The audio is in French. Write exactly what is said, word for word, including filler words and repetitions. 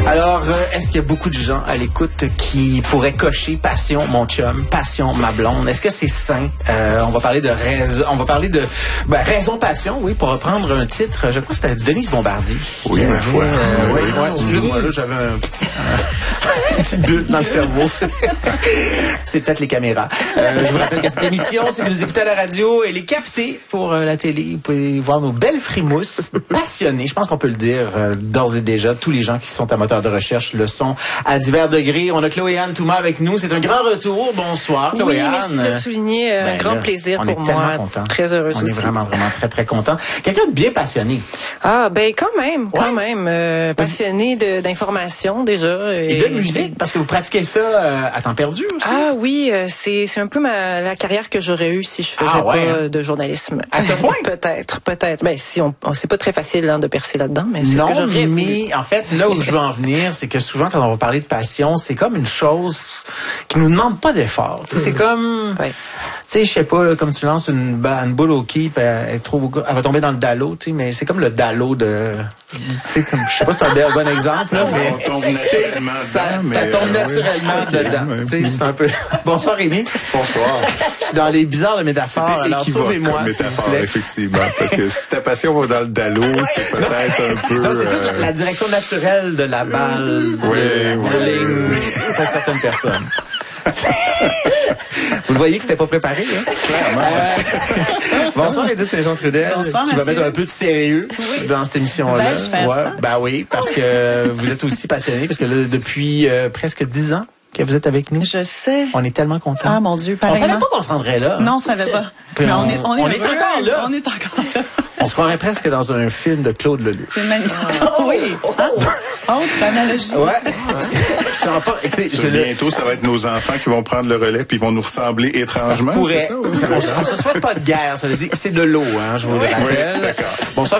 Alors, euh, est-ce qu'il y a beaucoup de gens à l'écoute qui pourraient cocher passion mon chum, passion ma blonde? Est-ce que c'est sain? Euh, on va parler de raison, on va parler de ben, raison passion, oui, pour reprendre un titre. Je crois que c'était Denise Bombardier. Oui, ma foi. Euh, oui, oui, oui. Moi, là, j'avais un, un petit but dans le cerveau. C'est peut-être les caméras. Euh, je vous rappelle que cette émission, si vous nous écoutez à la radio, elle est captée pour euh, la télé. Vous pouvez voir nos belles frimousses passionnées. Je pense qu'on peut le dire euh, d'ores et déjà. Tous les gens qui sont amateurs de recherche le sont à divers degrés. On a Chloé-Anne Touma avec nous. C'est un grand retour. Bonsoir, Chloé-Anne. Oui, merci de le souligner. Un ben grand là, plaisir pour moi. Content. Très heureuse on aussi. On est vraiment, vraiment très, très content. Quelqu'un de bien passionné. Ah, ben quand même, quand ouais. même. Euh, passionné de, d'information déjà. Et, et de musique, parce que vous pratiquez ça euh, à temps perdu aussi. Ah oui, euh, c'est, c'est un peu ma, la carrière que j'aurais eue si je faisais ah, ouais, pas hein? de journalisme. À ce point? Peut-être, peut-être. Ben si on, on c'est pas très facile hein, de percer là-dedans, mais c'est non, ce que j'aurais mais voulu. En fait, là où je veux en venir, c'est que souvent quand on va parler de passion, c'est comme une chose qui nous demande pas d'effort. Tu sais, c'est comme, ouais. tu sais, je sais pas, là, comme tu lances une, une boule au quai, elle, est trop, elle va tomber dans le dallo, tu sais, mais c'est comme le dallo de, tu sais, comme, je sais pas si c'est un bon exemple, là, mais on tombe naturellement ça, dedans, mais ça tombe euh, naturellement oui. dedans. Okay, tu sais, c'est un peu. Bonsoir Rémi. Bonsoir. Je suis dans les bizarres de métaphores. Alors sauvez-moi. Métaphore, effectivement, parce que si ta passion va dans le dallo, c'est peut-être un peu. Non, c'est plus euh... la, la direction naturelle de la balle, oui, de, oui, de ligne oui. pour certaines personnes. Vous le voyez que c'était pas préparé, hein? Clairement. Euh, bonsoir Edith Saint-Jean-Trudel. Bonsoir Tu vas Mathieu. mettre un peu de sérieux oui. dans cette émission-là. Ben, je fais ouais, ça. ben oui, parce que vous êtes aussi passionné, parce que là, depuis euh, presque dix ans que vous êtes avec nous. Je sais. On est tellement contents. Ah mon Dieu, on pareillement. savait pas qu'on se rendrait là. Non, on savait pas. Puis Mais on, on est, on est, on est encore là. On est encore là. On se croirait presque dans un film de Claude Lelouch. C'est magnifique. Oh, oui. Hein? Autre analogie. Ouais. Je pas, écoutez, je bientôt, ça va être nos enfants qui vont prendre le relais puis ils vont nous ressembler étrangement. Ça se pourrait. C'est ça, on, on se souhaite pas de guerre. Ça veut dire que c'est de l'eau, hein, je vous le rappelle. Oui, d'accord. Bonsoir.